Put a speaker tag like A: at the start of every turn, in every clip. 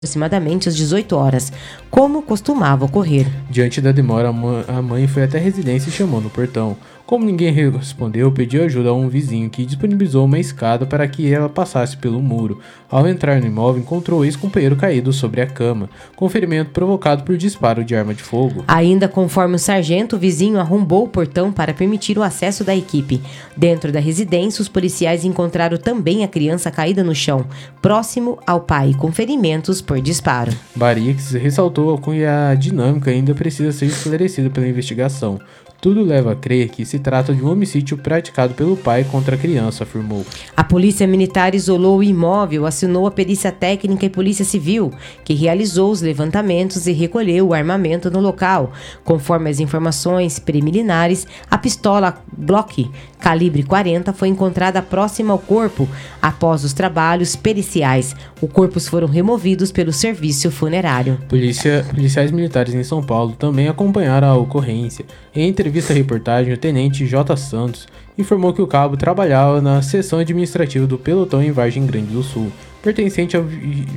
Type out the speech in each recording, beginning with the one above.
A: aproximadamente às 18 horas, como costumava ocorrer.
B: Diante da demora, a mãe foi até a residência e chamou no portão. Como ninguém respondeu, pediu ajuda a um vizinho que disponibilizou uma escada para que ela passasse pelo muro. Ao entrar no imóvel, encontrou o ex-companheiro caído sobre a cama, com ferimento provocado por disparo de arma de fogo.
A: Ainda conforme o sargento, o vizinho arrombou o portão para permitir o acesso da equipe. Dentro da residência, os policiais encontraram também a criança caída no chão, próximo ao pai, com ferimentos por disparo.
B: Barix ressaltou que a dinâmica ainda precisa ser esclarecida pela investigação. Tudo leva a crer que se trata de um homicídio praticado pelo pai contra a criança, afirmou.
A: A polícia militar isolou o imóvel, acionou a perícia técnica e polícia civil, que realizou os levantamentos e recolheu o armamento no local. Conforme as informações preliminares, a pistola Glock calibre 40 foi encontrada próxima ao corpo após os trabalhos periciais. Os corpos foram removidos pelo serviço funerário.
B: Policiais militares em São Paulo também acompanharam a ocorrência. Em entrevista à reportagem, o tenente J. Santos informou que o cabo trabalhava na seção administrativa do pelotão em Vargem Grande do Sul, pertencente ao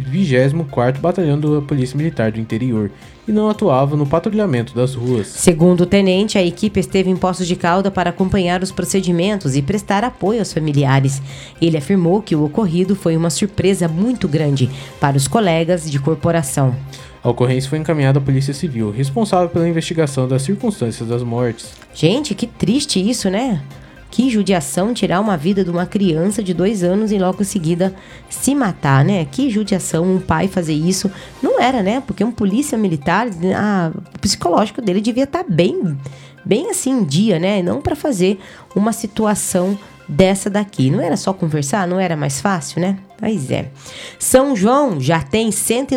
B: 24º Batalhão da Polícia Militar do Interior, e não atuava no patrulhamento das ruas.
A: Segundo o tenente, a equipe esteve em Poços de Caldas para acompanhar os procedimentos e prestar apoio aos familiares. Ele afirmou que o ocorrido foi uma surpresa muito grande para os colegas de corporação.
B: A ocorrência foi encaminhada à Polícia Civil, responsável pela investigação das circunstâncias das mortes.
A: Gente, que triste isso, né? Que judiação tirar uma vida de uma criança de 2 anos e logo em seguida se matar, né? Que judiação um pai fazer isso. Não era, né? Porque um polícia militar, o psicológico dele devia estar bem assim em dia, né? Não para fazer uma situação dessa daqui. Não era só conversar? Não era mais fácil, né? Pois é. São João já tem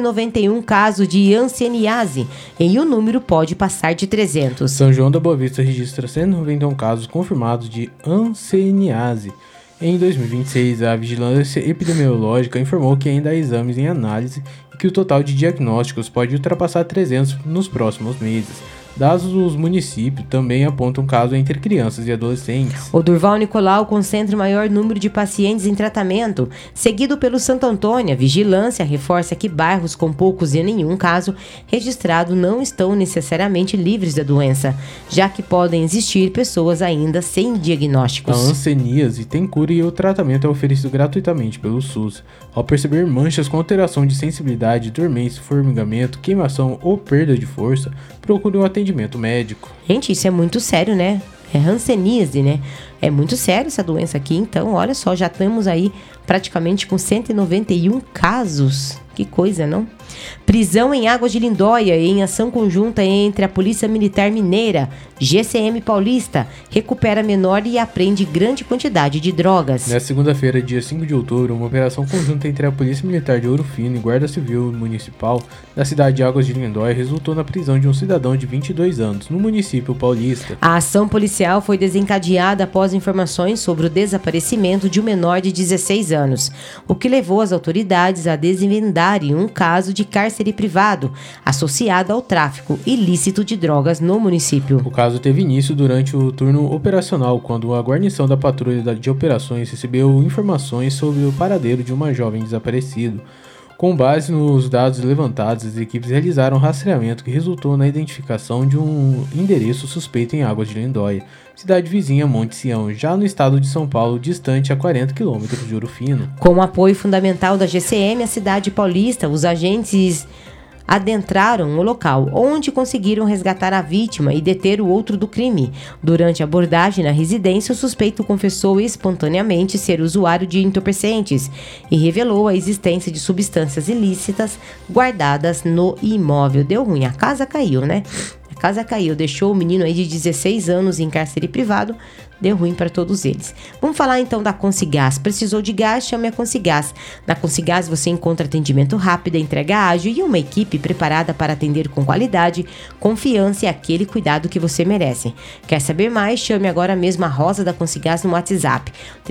A: 191 casos de hanseníase e o número pode passar de 300.
B: São João da Boa Vista registra 191 casos confirmados de hanseníase. Em 2026, a Vigilância Epidemiológica informou que ainda há exames em análise e que o total de diagnósticos pode ultrapassar 300 nos próximos meses. Dados dos municípios também apontam casos entre crianças e adolescentes.
A: O Durval Nicolau concentra o maior número de pacientes em tratamento, seguido pelo Santo Antônio. A vigilância reforça que bairros com poucos e nenhum caso registrado não estão necessariamente livres da doença, já que podem existir pessoas ainda sem diagnósticos.
B: A hanseníase tem cura e o tratamento é oferecido gratuitamente pelo SUS. Ao perceber manchas com alteração de sensibilidade, dormência, formigamento, queimação ou perda de força, procure um atendimento médico.
A: Gente, isso é muito sério, né? É hanseníase, né? É muito sério essa doença aqui. Então, olha só, já estamos aí praticamente com 191 casos. Que coisa, não? Prisão em Águas de Lindóia em ação conjunta entre a Polícia Militar Mineira, GCM Paulista, recupera menor e apreende grande quantidade de drogas.
B: Na segunda-feira, dia 5 de outubro, uma operação conjunta entre a Polícia Militar de Ouro Fino e Guarda Civil Municipal da cidade de Águas de Lindóia resultou na prisão de um cidadão de 22 anos, no município paulista.
A: A ação policial foi desencadeada após informações sobre o desaparecimento de um menor de 16 anos, o que levou as autoridades a desvendarem um caso de cárcere privado associado ao tráfico ilícito de drogas no município.
B: O caso teve início durante o turno operacional, quando a guarnição da Patrulha de Operações recebeu informações sobre o paradeiro de uma jovem desaparecida. Com base nos dados levantados, as equipes realizaram um rastreamento que resultou na identificação de um endereço suspeito em Águas de Lindóia, cidade vizinha a Monte Sião, já no estado de São Paulo, distante a 40 quilômetros de Ouro Fino.
A: Com o apoio fundamental da GCM, a cidade paulista, os agentes adentraram o local, onde conseguiram resgatar a vítima e deter o outro do crime. Durante a abordagem na residência, o suspeito confessou espontaneamente ser usuário de entorpecentes e revelou a existência de substâncias ilícitas guardadas no imóvel. Deu ruim, a casa caiu, né? A casa caiu, deixou o menino aí de 16 anos em cárcere privado, deu ruim para todos eles. Vamos falar então da Consigás. Precisou de gás? Chame a Consigás. Na Consigás você encontra atendimento rápido, entrega ágil e uma equipe preparada para atender com qualidade, confiança e aquele cuidado que você merece. Quer saber mais? Chame agora mesmo a Rosa da Consigás no WhatsApp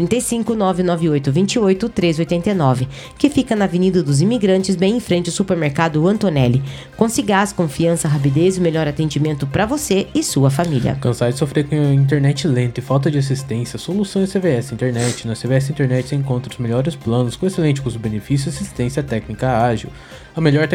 A: 35998281389, que fica na Avenida dos Imigrantes, bem em frente ao supermercado Antonelli. Consigás, confiança, rapidez e o melhor atendimento para você e sua família.
B: Cansado de sofrer com internet lenta e falta de assistência, soluções CVS Internet. Na CVS Internet você encontra os melhores planos com excelente custo-benefício e assistência técnica ágil. a melhor